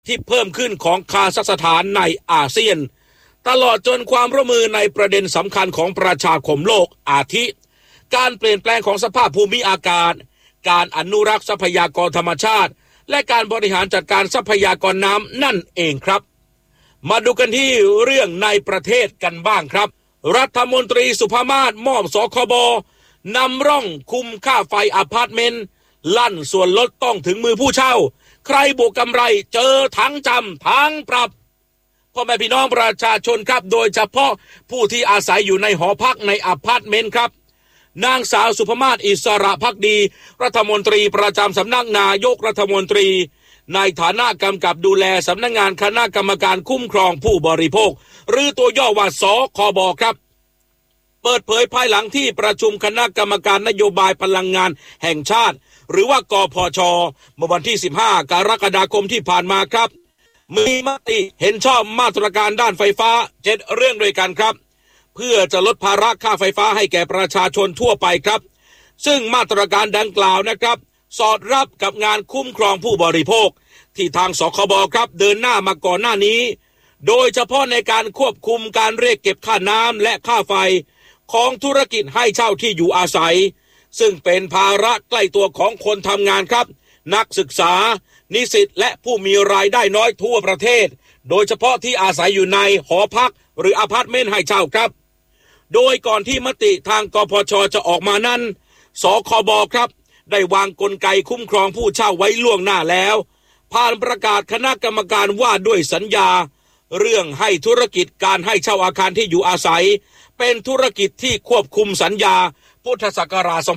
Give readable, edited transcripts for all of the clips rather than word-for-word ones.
ที่เพิ่มขึ้นของคาซัคสถานในอาเซียนตลอดจนความร่วมมือในประเด็นสำคัญของประชาคมโลกอาทิการเปลี่ยนแปลงของสภาพภูมิอากาศการอนุรักษ์ทรัพยากรธรรมชาติและการบริหารจัดการทรัพยากรน้ำนั่นเองครับมาดูกันที่เรื่องในประเทศกันบ้างครับรัฐมนตรีสุภมาศมอบสคบนำร่องคุมค่าไฟอพาร์ตเมนต์ลั่นส่วนลดต้องถึงมือผู้เช่าใครบวกกำไรเจอทั้งจำทั้งปรับพ่อแม่พี่น้องประชาชนครับโดยเฉพาะผู้ที่อาศัยอยู่ในหอพักในอพาร์ตเมนต์ครับนางสาวสุภมาศอิสระภักดีรัฐมนตรีประจำสำนักนายกรัฐมนตรีในฐานะกำกับดูแลสำนักงานคณะกรรมการคุ้มครองผู้บริโภคหรือตัวย่อว่าสคบครับเปิดเผยภายหลังที่ประชุมคณะกรรมการนโยบายพลังงานแห่งชาติหรือว่ากพช.เมื่อวันที่15กรกฎาคมที่ผ่านมาครับมีมติเห็นชอบมาตรการด้านไฟฟ้า7เรื่องด้วยกันครับเพื่อจะลดภาระค่าไฟฟ้าให้แก่ประชาชนทั่วไปครับซึ่งมาตรการดังกล่าวนะครับสอดรับกับงานคุ้มครองผู้บริโภคที่ทางสคบครับเดินหน้ามาก่อนหน้านี้โดยเฉพาะในการควบคุมการเรียกเก็บค่าน้ำและค่าไฟของธุรกิจให้เช่าที่อยู่อาศัยซึ่งเป็นภาระใกล้ตัวของคนทำงานครับนักศึกษานิสิตและผู้มีรายได้น้อยทั่วประเทศโดยเฉพาะที่อาศัยอยู่ในหอพักหรืออพาร์ตเมนต์ให้เช่าครับโดยก่อนที่มติทางกพช.จะออกมานั้นสคบครับได้วางกลไกคุ้มครองผู้เช่าไว้ล่วงหน้าแล้วผ่านประกาศคณะกรรมการว่าด้วยสัญญาเรื่องให้ธุรกิจการให้เช่าอาคารที่อยู่อาศัยเป็นธุรกิจที่ควบคุมสัญญาพุทธศักราช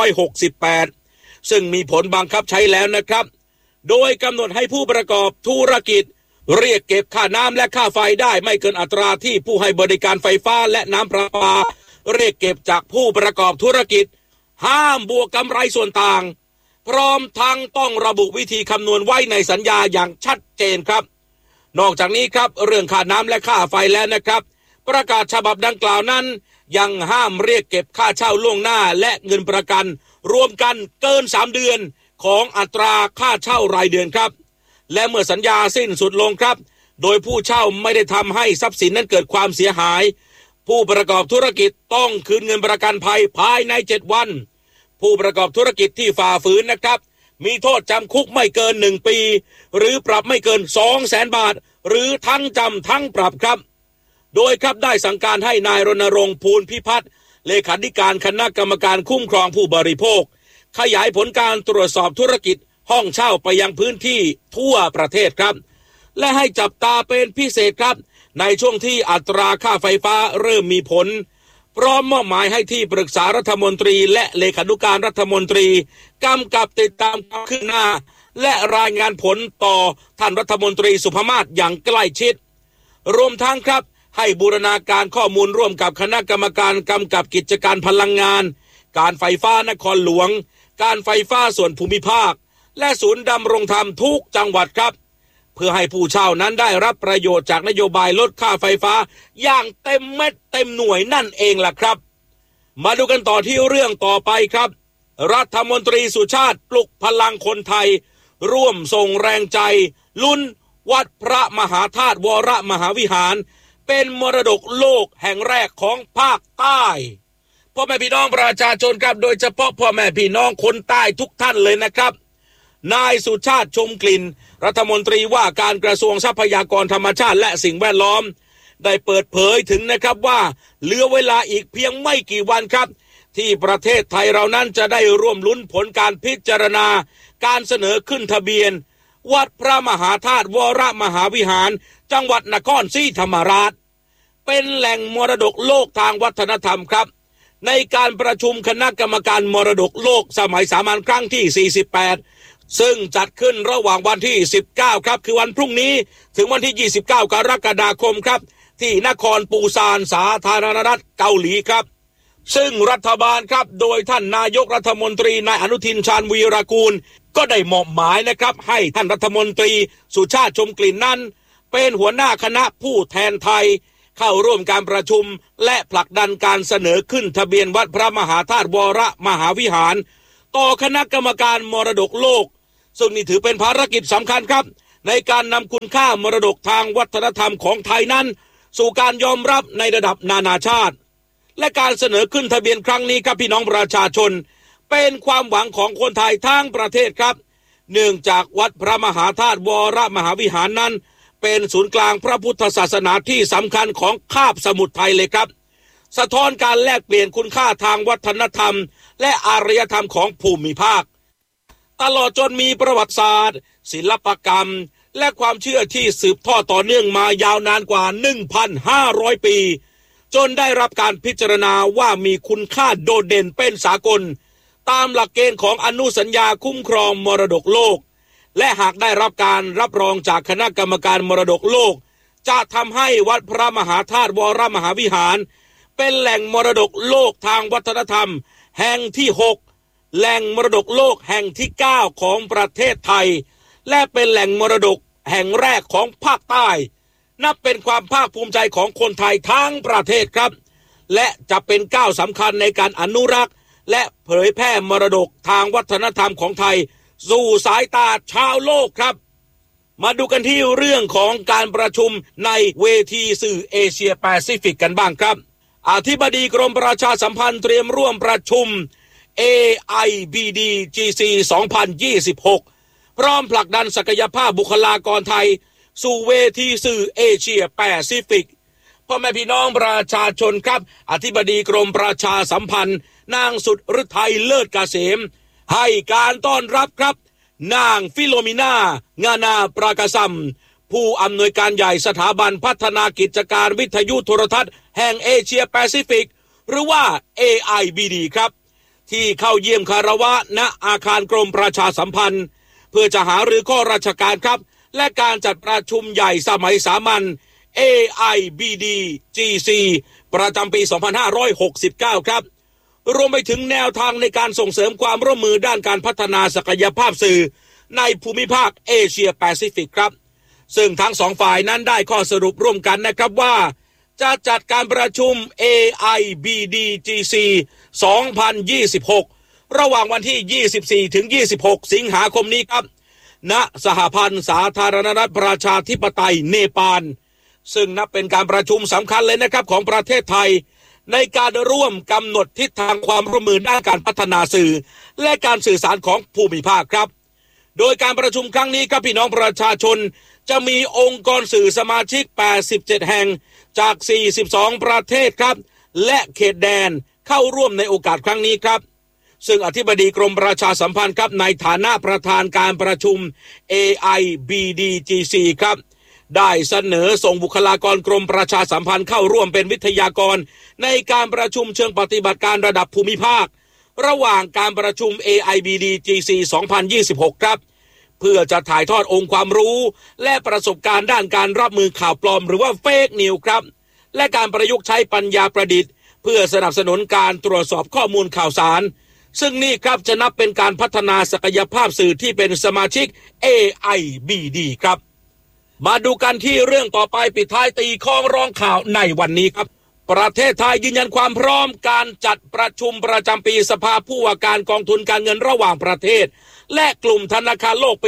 2568 ซึ่งมีผลบังคับใช้แล้วนะครับโดยกำหนดให้ผู้ประกอบธุรกิจเรียกเก็บค่าน้ำและค่าไฟได้ไม่เกินอัตราที่ผู้ให้บริการไฟฟ้าและน้ำประปาเรียกเก็บจากผู้ประกอบธุรกิจห้ามบวกกำไรส่วนต่างพร้อมทั้งต้องระบุวิธีคำนวณไว้ในสัญญาอย่างชัดเจนครับนอกจากนี้ครับเรื่องค่าน้ำและค่าไฟแล้วนะครับประกาศฉบับดังกล่าวนั้นยังห้ามเรียกเก็บค่าเช่าล่วงหน้าและเงินประกันรวมกันเกิน3เดือนของอัตราค่าเช่ารายเดือนครับและเมื่อสัญญาสิ้นสุดลงครับโดยผู้เช่าไม่ได้ทำให้ทรัพย์สินนั้นเกิดความเสียหายผู้ประกอบธุรกิจต้องคืนเงินประกันภัยภายใน7วันผู้ประกอบธุรกิจที่ฝ่าฝืนนะครับมีโทษจำคุกไม่เกิน1ปีหรือปรับไม่เกิน 200,000 บาทหรือทั้งจำทั้งปรับครับโดยครับได้สั่งการให้นายรณรงค์ภูลพิพัฒน์เลขาธิการคณะกรรมการคุ้มครองผู้บริโภคขยายผลการตรวจสอบธุรกิจห้องเช่าไปยังพื้นที่ทั่วประเทศครับและให้จับตาเป็นพิเศษครับในช่วงที่อัตราค่าไฟฟ้าเริ่มมีผลพร้อมมอบหมายให้ที่ปรึกษารัฐมนตรีและเลขานุการรัฐมนตรีกำกับติดตามความคืบหน้าและรายงานผลต่อท่านรัฐมนตรีสุภมาศอย่างใกล้ชิดรวมทั้งครับให้บูรณาการข้อมูลร่วมกับคณะกรรมการกำกับกิจการพลังงานการไฟฟ้านครหลวงการไฟฟ้าส่วนภูมิภาคและศูนย์ดำรงธรรมทุกจังหวัดครับเพื่อให้ผู้เช่านั้นได้รับประโยชน์จากนโยบายลดค่าไฟฟ้าอย่างเต็มเม็ดเต็มหน่วยนั่นเองล่ะครับมาดูกันต่อที่เรื่องต่อไปครับรัฐมนตรีสุชาติปลุกพลังคนไทยร่วมส่งแรงใจลุ้นวัดพระมหาธาตุวรมหาวิหารเป็นมรดกโลกแห่งแรกของภาคใต้พ่อแม่พี่น้องประชาชนครับโดยเฉพาะพ่อแม่พี่น้องคนใต้ทุกท่านเลยนะครับนายสุชาติชมกลิ่นรัฐมนตรีว่าการกระทรวงทรัพยากรธรรมชาติและสิ่งแวดล้อมได้เปิดเผยถึงนะครับว่าเหลือเวลาอีกเพียงไม่กี่วันครับที่ประเทศไทยเรานั้นจะได้ร่วมลุ้นผลการพิจารณาการเสนอขึ้นทะเบียนวัดพระมหาธาตุวรมหาวิหารจังหวัดนครศรีธรรมราชเป็นแหล่งมรดกโลกทางวัฒนธรรมครับในการประชุมคณะกรรมการมรดกโลกสมัยสามัญครั้งที่48ซึ่งจัดขึ้นระหว่างวันที่19ครับคือวันพรุ่งนี้ถึงวันที่29กรกฎาคมครับที่นครปูซานสาธารณรัฐเกาหลีครับซึ่งรัฐบาลครับโดยท่านนายกรัฐมนตรีนายอนุทินชาญวีรกูลก็ได้มอบหมายนะครับให้ท่านรัฐมนตรีสุชาติชมกลิ่นนั้นเป็นหัวหน้าคณะผู้แทนไทยเข้าร่วมการประชุมและผลักดันการเสนอขึ้นทะเบียนวัดพระมหาธาตุวรมหาวิหารต่อคณะกรรมการมรดกโลกซึ่งนี่ถือเป็นภารกิจสำคัญครับในการนำคุณค่ามรดกทางวัฒนธรรมของไทยนั้นสู่การยอมรับในระดับนานาชาติและการเสนอขึ้นทะเบียนครั้งนี้ครับพี่น้องประชาชนเป็นความหวังของคนไทยทั้งประเทศครับเนื่องจากวัดพระมหาธาตุวรมหาวิหารนั้นเป็นศูนย์กลางพระพุทธศาสนาที่สำคัญของคาบสมุทรไทยเลยครับสะท้อนการแลกเปลี่ยนคุณค่าทางวัฒนธรรมและอารยธรรมของภูมิภาคตลอดจนมีประวัติศาสตร์ศิลปกรรมและความเชื่อที่สืบทอดต่อเนื่องมายาวนานกว่า 1,500 ปีจนได้รับการพิจารณาว่ามีคุณค่าโดดเด่นเป็นสากลตามหลักเกณฑ์ของอนุสัญญาคุ้มครองมรดกโลกและหากได้รับการรับรองจากคณะกรรมการมรดกโลกจะทำให้วัดพระมหาธาตุวรมหาวิหารเป็นแหล่งมรดกโลกทางวัฒนธรรมแห่งที่6แหล่งมรดกโลกแห่งที่9ของประเทศไทยและเป็นแหล่งมรดกแห่งแรกของภาคใต้นับเป็นความภาคภูมิใจของคนไทยทั้งประเทศครับและจะเป็นก้าวสำคัญในการอนุรักษ์และเผยแพร่มรดกทางวัฒนธรรมของไทยสู่สายตาชาวโลกครับมาดูกันที่เรื่องของการประชุมในเวทีสื่อเอเชียแปซิฟิกกันบ้างครับอธิบดีกรมประชาสัมพันธ์เตรียมร่วมประชุม AIBD GC 2026 พร้อมผลักดันศักยภาพบุคลากรไทยสู่เวทีสื่อเอเชียแปซิฟิกพ่อแม่พี่น้องประชาชนครับอธิบดีกรมประชาสัมพันธ์นางสุดฤทัยเลิศเกษมให้การต้อนรับครับนางฟิโลมิน่างานาปรากซัมผู้อำนวยการใหญ่สถาบันพัฒนากิจการวิทยุโทรทัศน์แห่งเอเชียแปซิฟิกหรือว่า AIBD ครับที่เข้าเยี่ยมคารวะณอาคารกรมประชาสัมพันธ์เพื่อจะหารือข้อราชการครับและการจัดประชุมใหญ่สมัยสามัญ AIBD GC ประจำปี 2569 ครับรวมไปถึงแนวทางในการส่งเสริมความร่วมมือด้านการพัฒนาศักยภาพสื่อในภูมิภาคเอเชียแปซิฟิกครับซึ่งทั้งสองฝ่ายนั้นได้ข้อสรุปร่วมกันนะครับว่าจะจัดการประชุม AIBD GC 2026 ระหว่างวันที่ 24 ถึง 26 สิงหาคมนี้ครับณสหพันธ์สาธารณรัฐประชาธิปไตยเนปาลซึ่งนับเป็นการประชุมสำคัญเลยนะครับของประเทศไทยในการร่วมกำหนดทิศทางความร่วมมือด้านการพัฒนาสื่อและการสื่อสารของภูมิภาคครับโดยการประชุมครั้งนี้ครับพี่น้องประชาชนจะมีองค์กรสื่อสมาชิก87แห่งจาก42ประเทศครับและเขตแดนเข้าร่วมในโอกาสครั้งนี้ครับซึ่งอธิบดีกรมประชาสัมพันธ์ครับในฐานะประธานการประชุม AIBDGC ครับได้เสนอส่งบุคลากรกรมประชาสัมพันธ์เข้าร่วมเป็นวิทยากรในการประชุมเชิงปฏิบัติการระดับภูมิภาคระหว่างการประชุม AIBDGC 2026 ครับเพื่อจะถ่ายทอดองค์ความรู้และประสบการณ์ด้านการรับมือข่าวปลอมหรือว่าเฟกนิวส์ครับและการประยุกต์ใช้ปัญญาประดิษฐ์เพื่อสนับสนุนการตรวจสอบข้อมูลข่าวสารซึ่งนี่ครับจะนับเป็นการพัฒนาศักยภาพสื่อที่เป็นสมาชิก AIBD ครับมาดูกันที่เรื่องต่อไปปิดท้ายตีข้องร้องข่าวในวันนี้ครับประเทศไทยยืนยันความพร้อมการจัดประชุมประจำปีสภาผู้ว่าการกองทุนการเงินระหว่างประเทศและกลุ่มธนาคารโลกปี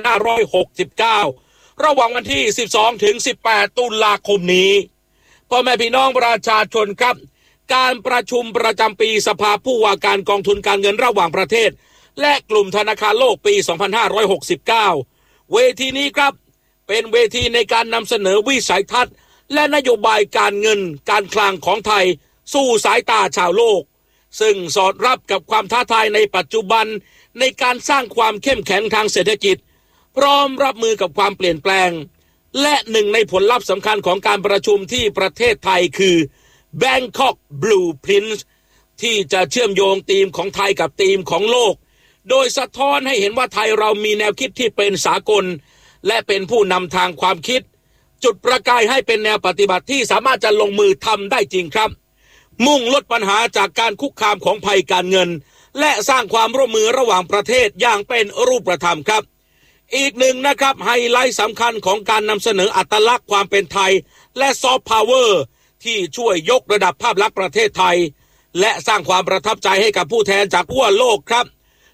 2569 ระหว่างวันที่ 12 ถึง 18 ตุลาคมนี้พ่อแม่พี่น้องประชาชนครับการประชุมประจำปีสภาผู้ว่าการกองทุนการเงินระหว่างประเทศและกลุ่มธนาคารโลกปี 2569 เวทีนี้ครับเป็นเวทีในการนำเสนอวิสัยทัศน์และนโยบายการเงินการคลังของไทยสู่สายตาชาวโลกซึ่งสอดรับกับความท้าทายในปัจจุบันในการสร้างความเข้มแข็งทางเศรษฐกิจพร้อมรับมือกับความเปลี่ยนแปลงและหนึ่งในผลลัพธ์สำคัญของการประชุมที่ประเทศไทยคือ Bangkok Blueprint ที่จะเชื่อมโยงธีมของไทยกับธีมของโลกโดยสะท้อนให้เห็นว่าไทยเรามีแนวคิดที่เป็นสากลและเป็นผู้นำทางความคิดจุดประกายให้เป็นแนวปฏิบัติที่สามารถจะลงมือทำได้จริงครับมุ่งลดปัญหาจากการคุกคามของภัยการเงินและสร้างความร่วมมือระหว่างประเทศอย่างเป็นรูปธรรมครับอีกหนึ่งนะครับไฮไลท์สำคัญของการนำเสนออัตลักษณ์ความเป็นไทยและซอฟต์พาวเวอร์ที่ช่วยยกระดับภาพลักษณ์ประเทศไทยและสร้างความประทับใจให้กับผู้แทนจากทั่วโลกครับ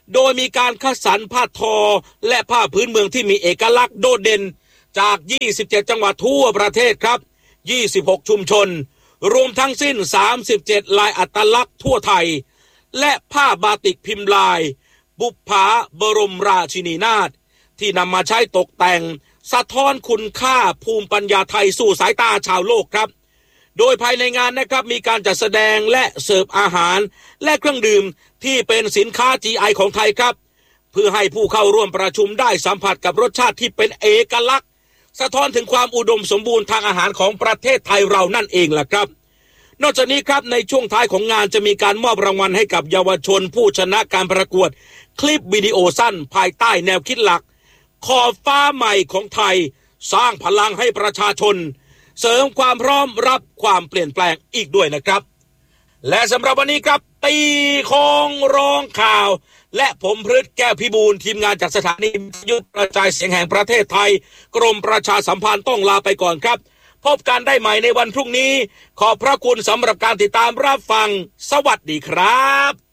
โดยมีการคัดสรรผ้าทอและผ้าพื้นเมืองที่มีเอกลักษณ์โดดเด่นจาก27จังหวัดทั่วประเทศครับ26ชุมชนรวมทั้งสิ้น37ลายอัตลักษณ์ทั่วไทยและผ้าบาติกพิมพ์ลายบุปผาบรมราชินีนาถที่นำมาใช้ตกแต่งสะท้อนคุณค่าภูมิปัญญาไทยสู่สายตาชาวโลกครับโดยภายในงานนะครับมีการจัดแสดงและเสิร์ฟอาหารและเครื่องดื่มที่เป็นสินค้า GI ของไทยครับเพื่อให้ผู้เข้าร่วมประชุมได้สัมผัสกับรสชาติที่เป็นเอกลักษณ์สะท้อนถึงความอุดมสมบูรณ์ทางอาหารของประเทศไทยเรานั่นเองล่ะครับนอกจากนี้ครับในช่วงท้ายของงานจะมีการมอบรางวัลให้กับเยาวชนผู้ชนะการประกวดคลิปวิดีโอสั้นภายใต้แนวคิดหลักขอบฟ้าใหม่ของไทยสร้างพลังให้ประชาชนเสริมความพร้อมรับความเปลี่ยนแปลงอีกด้วยนะครับและสำหรับวันนี้ครับตีของร้องข่าวและผมพฤทธิ์แก้วพิบูลทีมงานจากสถานีวิทยุกระจายเสียงแห่งประเทศไทยกรมประชาสัมพันธ์ต้องลาไปก่อนครับพบกันได้ใหม่ในวันพรุ่งนี้ขอบพระคุณสำหรับการติดตามรับฟังสวัสดีครับ